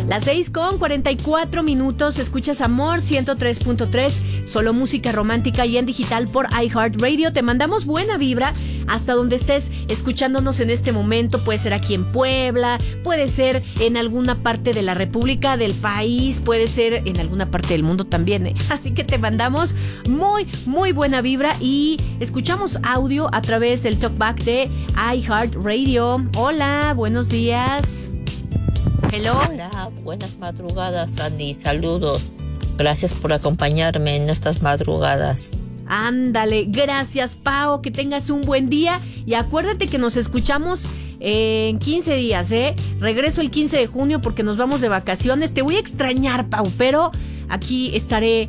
Las 6:44, escuchas Amor 103.3, solo música romántica y en digital por iHeartRadio. Te mandamos buena vibra hasta donde estés escuchándonos en este momento. Puede ser aquí en Puebla, puede ser en alguna parte de la República, del país, puede ser en alguna parte del mundo también, ¿eh? Así que te mandamos muy buena vibra y escuchamos audio a través del talkback de iHeartRadio. Hola, buenos días. Hello. Hola, buenas madrugadas, Sandy. Saludos. Gracias por acompañarme en estas madrugadas. Ándale, gracias, Pao. Que tengas un buen día. Y acuérdate que nos escuchamos en 15 días, ¿eh? Regreso el 15 de junio porque nos vamos de vacaciones. Te voy a extrañar, Pau, pero aquí estaré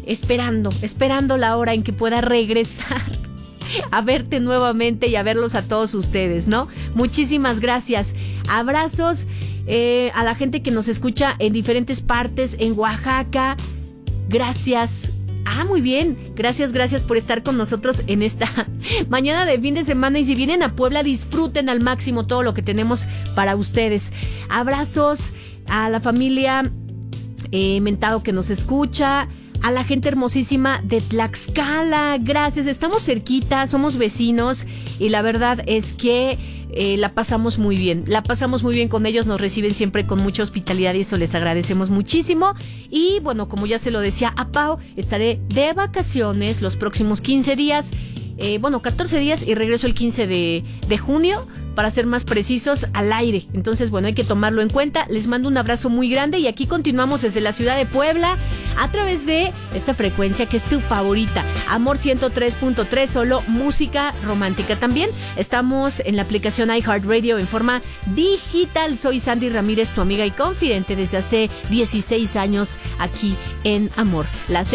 esperando la hora en que pueda regresar a verte nuevamente y a verlos a todos ustedes, ¿no? Muchísimas gracias. Abrazos a la gente que nos escucha en diferentes partes, en Oaxaca. Gracias. Muy bien. Gracias por estar con nosotros en esta mañana de fin de semana. Y si vienen a Puebla, disfruten al máximo todo lo que tenemos para ustedes. Abrazos a la familia Mentado que nos escucha, a la gente hermosísima de Tlaxcala. Gracias, estamos cerquita, somos vecinos y la verdad es que la pasamos muy bien con ellos, nos reciben siempre con mucha hospitalidad y eso les agradecemos muchísimo. Y bueno, como ya se lo decía a Pau, estaré de vacaciones los próximos 15 días, 14 días y regreso el 15 de junio. Para ser más precisos, al aire. Entonces, bueno, hay que tomarlo en cuenta. Les mando un abrazo muy grande y aquí continuamos desde la ciudad de Puebla a través de esta frecuencia que es tu favorita. Amor 103.3, solo música romántica. También estamos en la aplicación iHeartRadio en forma digital. Soy Sandy Ramírez, tu amiga y confidente desde hace 16 años aquí en Amor. Las